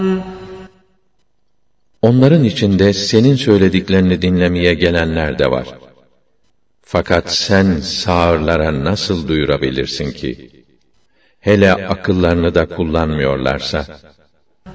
Onların içinde senin söylediklerini dinlemeye gelenler de var. Fakat sen sağırlara nasıl duyurabilirsin ki? Hele akıllarını da kullanmıyorlarsa.